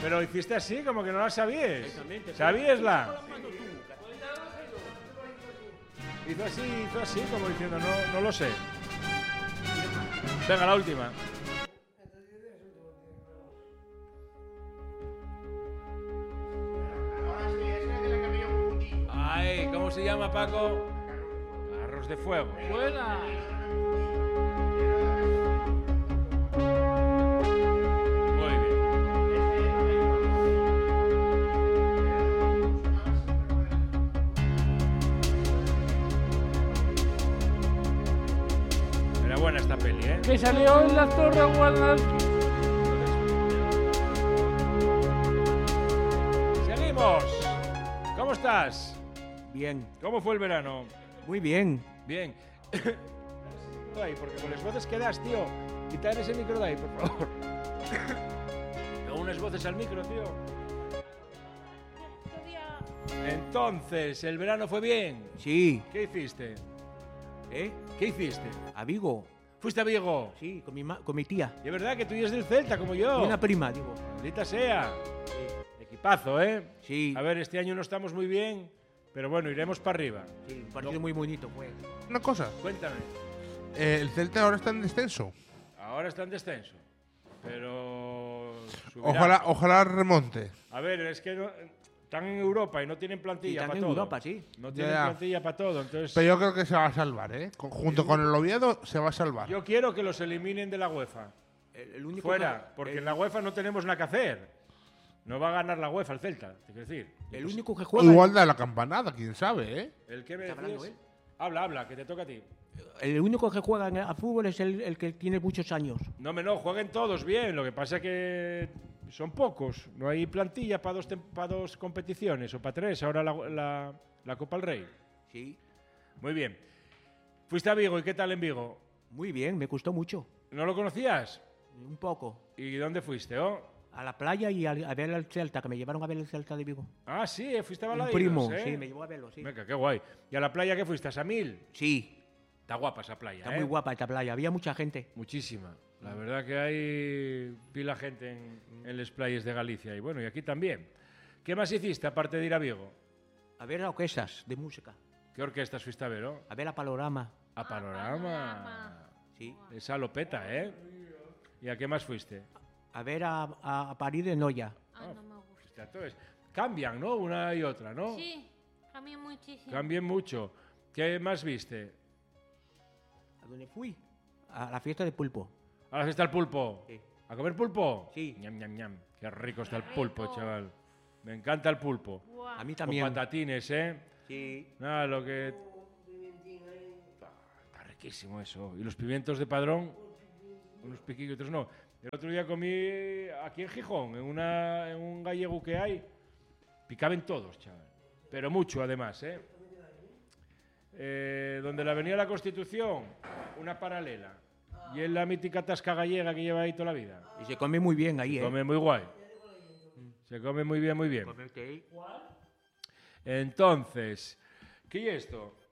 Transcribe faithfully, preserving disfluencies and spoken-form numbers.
Pero hiciste así, como que no la sabías. ¿Sabíasla? Hizo así, hizo así, como diciendo, no, no lo sé. Venga, la última. Ay, ¿cómo se llama, Paco? Carros de fuego. ¡Buena! Muy bien. Era buena esta peli, ¿eh? Que salió en la Torre Guadalquivir. ¡Seguimos! ¿Cómo estás? Bien. ¿Cómo fue el verano? Muy bien. Bien. Ahí, porque con las voces que das, tío. Quitar ese micro de ahí, por favor. Luego unas voces al micro, tío. Entonces, ¿el verano fue bien? Sí. ¿Qué hiciste? ¿Eh? ¿Qué hiciste? ¿A Vigo? ¿Fuiste a Vigo? Sí, con mi, ma con mi tía. ¿Y es verdad que tú eres del Celta, como yo? Y una prima, digo. Maldita sea. Sí. Equipazo, ¿eh? Sí. A ver, este año no estamos muy bien, pero bueno, iremos para arriba. Sí, un partido no. muy bonito fue. Una cosa. Cuéntame. Eh, el Celta ahora está en descenso. Ahora está en descenso, pero... subirá. Ojalá, ojalá remonte. A ver, es que no, están en Europa y no tienen plantilla sí, para en todo. Europa, sí. No tienen Ya. plantilla para todo, entonces... Pero yo creo que se va a salvar, ¿eh? Con- junto con el Oviedo se va a salvar. Yo quiero que los eliminen de la UEFA. El, el único Fuera, que, porque el, en la UEFA no tenemos nada que hacer. No va a ganar la UEFA el Celta, te quiero decir. El Pues, único que juega... Igual da la campanada, quién sabe, ¿eh? ¿El qué me ¿Está decías? hablando él? Habla, habla, que te toca a ti. El único que juega a fútbol es el, el que tiene muchos años. No, me no, jueguen todos bien. Lo que pasa es que son pocos. No hay plantilla para dos, pa dos competiciones o para tres. Ahora la, la, la Copa del Rey. Sí. Muy bien. Fuiste a Vigo. ¿Y qué tal en Vigo? Muy bien, me gustó mucho. ¿No lo conocías? Un poco. ¿Y dónde fuiste? Oh? A la playa y a, a ver el Celta, que me llevaron a ver el Celta de Vigo. Ah, sí, fuiste a Un Baladinos, primo, ¿eh? sí, me llevó a verlo, sí. Venga, qué guay. ¿Y a la playa qué fuiste? ¿A Samil? Sí. Está guapa esa playa, Está ¿eh? muy guapa esta playa, había mucha gente. Muchísima. La verdad que hay pila gente en, en las playas de Galicia. Y bueno, y aquí también. ¿Qué más hiciste aparte de ir a Vigo? A ver orquestas de música. ¿Qué orquestas fuiste a ver, oh? A ver a Panorama. A Panorama. Sí. Esa lopeta, ¿eh? ¿Y a qué más fuiste? A ver a, a, a París de Noya. Ah, no me gusta. Fuiste a todos. Cambian, ¿no? Una y otra, ¿no? Sí, cambié muchísimo. Cambian mucho. ¿Qué más viste? ¿A dónde fui? A la fiesta de pulpo. ¿A la fiesta del pulpo? Sí. ¿A comer pulpo? Sí. Ñam, ñam, ñam. Qué rico está el Qué pulpo, rico. chaval. Me encanta el pulpo. Guau. A mí Con también. patatines, ¿eh? Sí. Nada, lo que... Ah, está riquísimo eso. ¿Y los pimientos de Padrón? Unos piquillos, otros no. El otro día comí aquí en Gijón, en, una, en un gallego que hay. Picaban todos, chaval. Pero mucho, además, ¿eh? Eh, donde la Avenida de la Constitución, una paralela. Y es la mítica tasca gallega que lleva ahí toda la vida. Y se come muy bien ahí, Se ¿eh? come muy guay. Se come muy bien, muy bien. Entonces, ¿qué es esto?